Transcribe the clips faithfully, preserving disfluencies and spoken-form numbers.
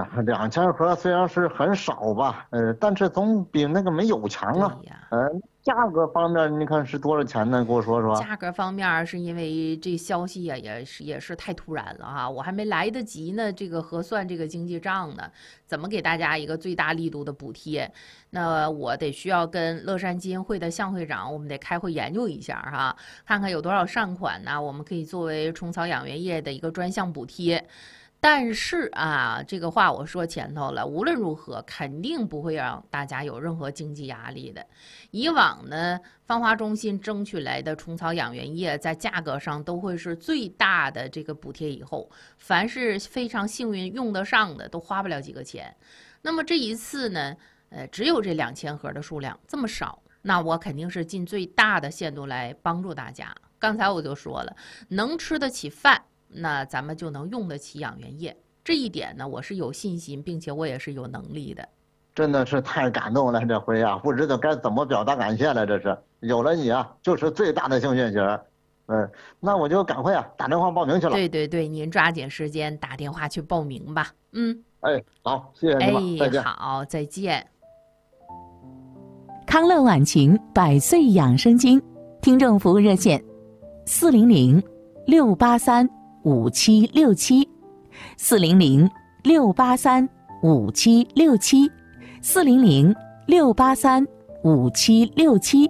呀，两千盒虽然是很少吧，呃，但是总比那个没有强啊。 对呀。 呃，价格方面你看是多少钱呢？给我说说。 价格方面是因为这消息呀，也是也是太突然了哈，我还没来得及呢，这个核算这个经济账呢，怎么给大家一个最大力度的补贴？那我得需要跟乐山基金会的向会长，我们得开会研究一下哈，看看有多少善款呢，我们可以作为虫草养源业的一个专项补贴。但是啊，这个话我说前头了，无论如何肯定不会让大家有任何经济压力的。以往呢，芳华中心争取来的虫草养源液在价格上都会是最大的这个补贴，以后凡是非常幸运用得上的都花不了几个钱。那么这一次呢，呃，只有这两千盒的数量这么少，那我肯定是尽最大的限度来帮助大家。刚才我就说了，能吃得起饭，那咱们就能用得起养源液。这一点呢，我是有信心，并且我也是有能力的。 真的是太感动了，这回啊，不知道该怎么表达感谢了。这是有了你啊，就是最大的幸运儿。嗯，那我就赶快啊打电话报名去了。 对对对，您抓紧时间打电话去报名吧。嗯。 哎，好，谢谢你们，再哎， 见。 好，再见。 康乐晚晴百岁养生经听众服务热线：四零零六八三五七六七，四零零六八三五七六七，四零零六八三五七六七。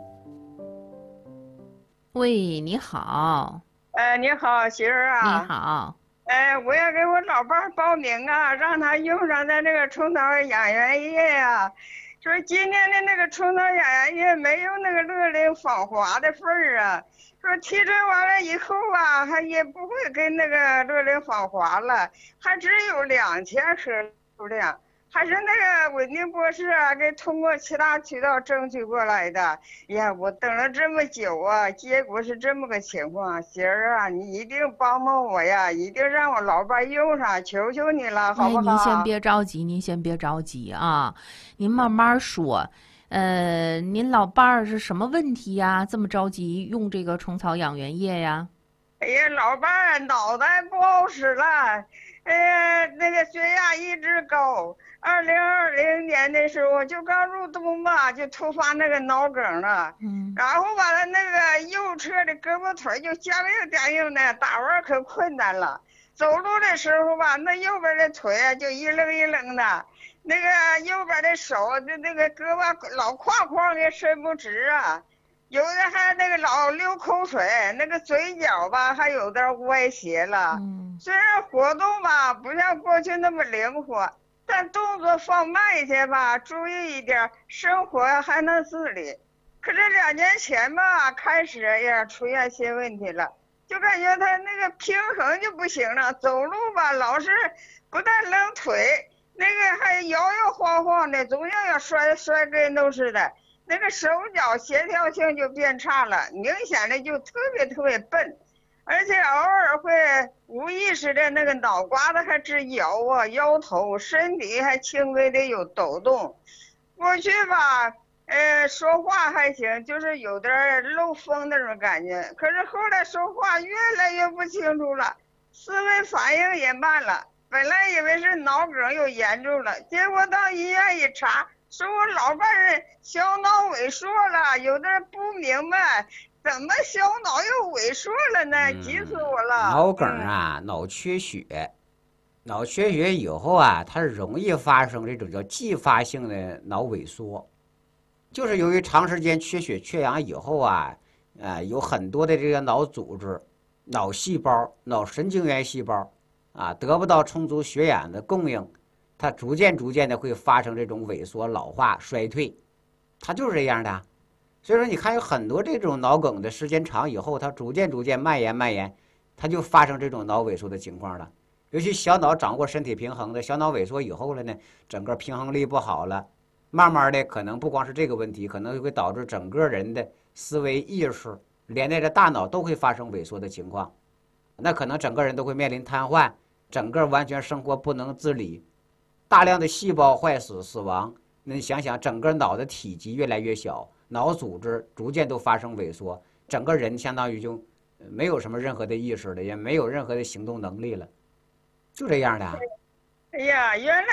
喂，你好。 哎，你好，媳妇儿啊。 你好。 哎，我要给我老伴儿报名啊，让他用上咱这个虫草养源液呀、说今年的那个虫草养源液没有那个乐龄芳华的份儿啊。说提纯完了以后啊，还也不会跟那个乐龄芳华了，还只有两千盒数量。还是那个稳定博士啊，给通过其他渠道争取过来的。呀，我等了这么久啊，结果是这么个情况。媳儿啊，你一定帮帮我呀，一定让我老伴用上，求求你了，好不好？ 哎，您先别着急，您先别着急啊，您慢慢说。呃，您老伴儿是什么问题呀？这么着急用这个虫草养源液呀？ 哎呀，老伴儿脑袋不好使了，哎呀，那个血压一直高。二零二零年的时候就刚入冬吧，就突发那个脑梗了。 嗯。 然后把他那个右侧的胳膊腿就僵硬僵硬的，打弯可困难了。走路的时候吧，那右边的腿啊就一愣一愣的，那个右边的手就那个胳膊老哐哐的伸不直啊。有的还那个老流口水，那个嘴角吧还有点歪斜了。 嗯。 虽然活动吧不像过去那么灵活，但动作放慢一些吧，注意一点，生活还能自理。可是两年前吧，开始也出现些问题了，就感觉他那个平衡就不行了，走路吧老是不但扔腿，那个还摇摇晃晃的，总像要摔摔跟头似的。那个手脚协调性就变差了，明显的就特别特别笨，而且偶尔会无意识的那个脑瓜子还直摇啊摇头，身体还轻微的有抖动。过去吧呃说话还行，就是有点漏风那种感觉，可是后来说话越来越不清楚了，思维反应也慢了。本来以为是脑梗又严重了，结果到医院一查，说我老伴儿小脑萎缩了，有点不明白怎么小脑又萎缩了呢？急死我了！ 脑梗啊，嗯、脑缺血，脑缺血以后啊，它容易发生这种叫继发性的脑萎缩，就是由于长时间缺血缺氧以后啊，呃，有很多的这个脑组织、脑细胞、脑神经元细胞啊，得不到充足血氧的供应。它逐渐逐渐的会发生这种萎缩、老化、衰退，它就是这样的。所以说，你看有很多这种脑梗的时间长以后，它逐渐逐渐蔓延蔓延，它就发生这种脑萎缩的情况了。尤其小脑掌握身体平衡的，小脑萎缩以后了呢，整个平衡力不好了，慢慢的可能不光是这个问题，可能会导致整个人的思维意识连带着大脑都会发生萎缩的情况，那可能整个人都会面临瘫痪，整个完全生活不能自理。大量的细胞坏死死亡，那你想想，整个脑的体积越来越小，脑组织逐渐都发生萎缩，整个人相当于就没有什么任何的意识了，也没有任何的行动能力了，就这样的。 哎呀，原来。